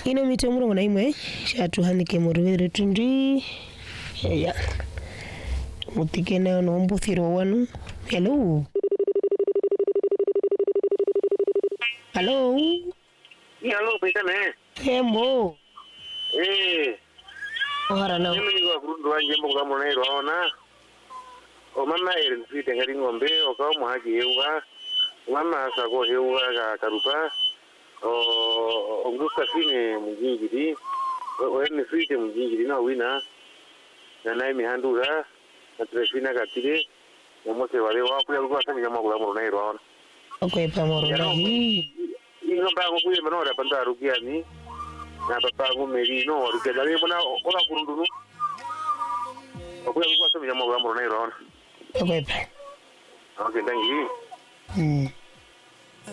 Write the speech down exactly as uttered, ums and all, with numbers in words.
ino mitomuro ngona imwe chatu hanike muruvere tundi ya mutikena no mbuthiro wanu. Hello. Hello. Hello, Pitane. Hembo. Eh. Ohara na. Mimi niko kurundu wanje mbo kama na iro ona. O mama ere nfite ngari ngombe o ka mu haji heuga. Mama sako heuga ka karupa. O ngusta fine mjingiri. O ene nfite mjingiri na wina. Na naye mihandura. Na trefina katire. Na mose wale wapu ya lugha sami nyama kula na iro ona. Okay, pamoro ndahi. Ino bango kuye manora panda rukiani. Na papa ngumeri no rukiani ale bona ola kurundunu. Okuya lugha sami nyama kula na iro ona. Okay. Okay, thank you. Hmm.